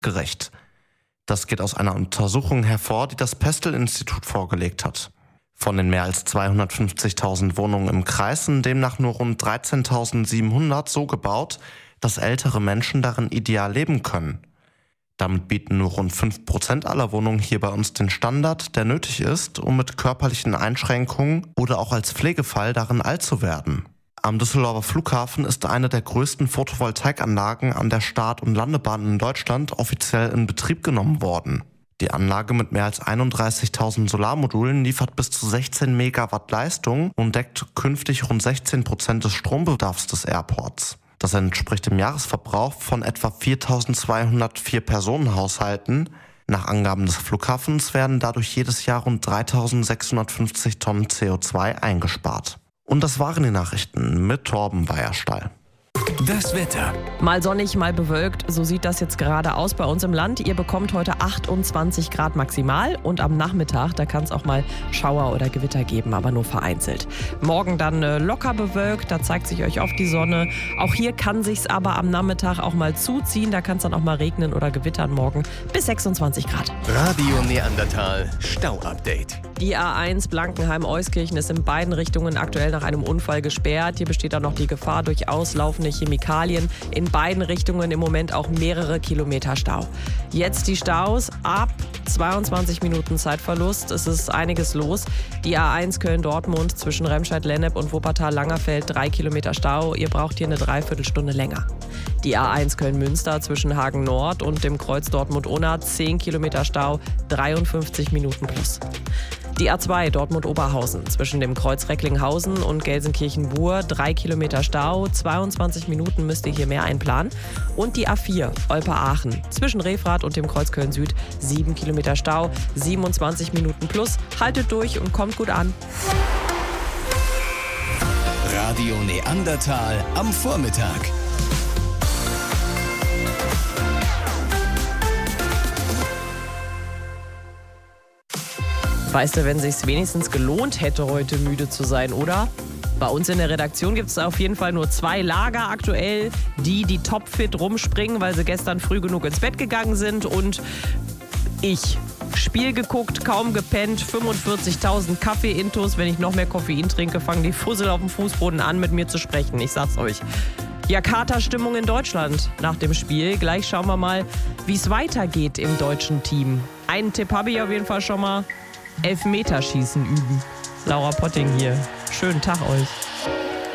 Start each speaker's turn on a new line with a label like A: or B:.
A: gerecht. Das geht aus einer Untersuchung hervor, die das Pestel-Institut vorgelegt hat. Von den mehr als 250.000 Wohnungen im Kreis sind demnach nur rund 13.700 so gebaut, dass ältere Menschen darin ideal leben können. Damit bieten nur rund 5% aller Wohnungen hier bei uns den Standard, der nötig ist, um mit körperlichen Einschränkungen oder auch als Pflegefall darin alt zu werden. Am Düsseldorfer Flughafen ist eine der größten Photovoltaikanlagen an der Start- und Landebahn in Deutschland offiziell in Betrieb genommen worden. Die Anlage mit mehr als 31.000 Solarmodulen liefert bis zu 16 Megawatt Leistung und deckt künftig rund 16% des Strombedarfs des Airports. Das entspricht dem Jahresverbrauch von etwa 4.204 Personenhaushalten. Nach Angaben des Flughafens werden dadurch jedes Jahr rund 3.650 Tonnen CO2 eingespart. Und das waren die Nachrichten mit Torben Weierstall.
B: Das Wetter.
C: Mal sonnig, mal bewölkt, so sieht das jetzt gerade aus bei uns im Land. Ihr bekommt heute 28 Grad maximal und am Nachmittag, da kann es auch mal Schauer oder Gewitter geben, aber nur vereinzelt. Morgen dann locker bewölkt, da zeigt sich euch oft die Sonne. Auch hier kann sich's aber am Nachmittag auch mal zuziehen, da kann es dann auch mal regnen oder gewittern morgen bis 26 Grad.
B: Radio Neandertal Stau-Update.
C: Die A1 Blankenheim-Euskirchen ist in beiden Richtungen aktuell nach einem Unfall gesperrt. Hier besteht dann noch die Gefahr durch auslaufende Chemikalien. In beiden Richtungen im Moment auch mehrere Kilometer Stau. Jetzt die Staus ab 22 Minuten Zeitverlust. Es ist einiges los. Die A1 Köln-Dortmund zwischen Remscheid-Lennep und Wuppertal-Langerfeld 3 Kilometer Stau. Ihr braucht hier eine Dreiviertelstunde länger. Die A1 Köln-Münster zwischen Hagen-Nord und dem Kreuz Dortmund-Unna 10 Kilometer Stau, 53 Minuten plus. Die A2 Dortmund-Oberhausen zwischen dem Kreuz Recklinghausen und Gelsenkirchen-Buhr 3 Kilometer Stau, 22 Minuten müsst ihr hier mehr einplanen. Und die A4 Olpe-Aachen zwischen Refrath und dem Kreuz Köln-Süd 7 Kilometer Stau, 27 Minuten plus. Haltet durch und kommt gut an.
B: Radio Neandertal am Vormittag.
C: Weißt du, wenn sich's wenigstens gelohnt hätte, heute müde zu sein, oder? Bei uns in der Redaktion gibt es auf jeden Fall nur 2 Lager aktuell. Die topfit rumspringen, weil sie gestern früh genug ins Bett gegangen sind. Und ich. Spiel geguckt, kaum gepennt, 45.000 Kaffee-Intos. Wenn ich noch mehr Koffein trinke, fangen die Fussel auf dem Fußboden an, mit mir zu sprechen. Ich sag's euch. Ja, Katerstimmung in Deutschland nach dem Spiel. Gleich schauen wir mal, wie es weitergeht im deutschen Team. Einen Tipp habe ich auf jeden Fall schon mal. Elfmeterschießen üben. Laura Potting hier. Schönen Tag euch.